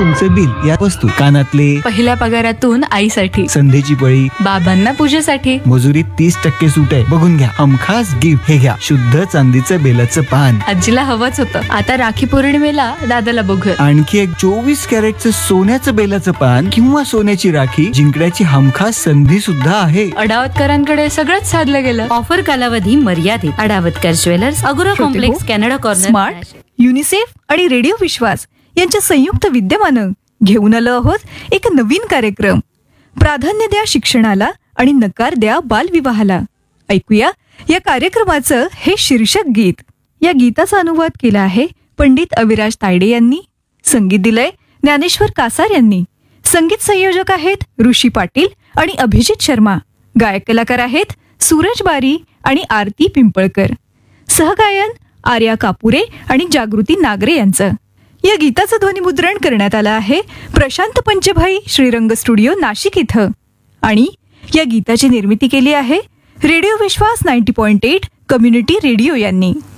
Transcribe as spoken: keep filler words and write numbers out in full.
तुमचं बिल या वस्तू, कानातले, पहिल्या पगारातून आईसाठी, संधीची पळी, बाबांना पूजेसाठी, मजुरीत तीस टक्के सूट आहे, बघून घ्या. हमखास गिफ्ट हे घ्या, शुद्ध चांदीचं बेलाचं पान. आजीला हवंच होतं. आता राखी पौर्णिमेला दादाला बघूया. आणखी एक चोवीस कॅरेटचं सोन्याचं बेलाचं पान किंवा सोन्याची राखी जिंकण्याची हमखास संधी सुद्धा आहे. अडावतकरांकडे सगळंच साधलं गेलं. ऑफर कालावधी मर्यादित. अडावतकर ज्वेलर्स, अगोरा complex, Canada corner. Smart, UNICEF आणि रेडिओ विश्वास यांच्या संयुक्त विद्यमानं घेऊन आलो आहोत एक नवीन कार्यक्रम. प्राधान्य द्या शिक्षणाला आणि नकार द्या बालविवाहाला. ऐकूया या कार्यक्रमाचं हे शीर्षक गीत. या गीताचा अनुवाद केला आहे पंडित अविराज तायडे यांनी. संगीत दिलंय ज्ञानेश्वर कासार यांनी. संगीत संयोजक आहेत ऋषी पाटील आणि अभिजित शर्मा. गायक कलाकार आहेत सूरज बारी आणि आरती पिंपळकर. सहगायन आर्या कापुरे आणि जागृती नागरे यांचं. या गीताचं ध्वनिमुद्रण करण्यात आलं आहे प्रशांत पंचभाई श्रीरंग स्टुडिओ नाशिक इथं. आणि या गीताची निर्मिती केली आहे रेडिओ विश्वास ninety point eight community radio यांनी.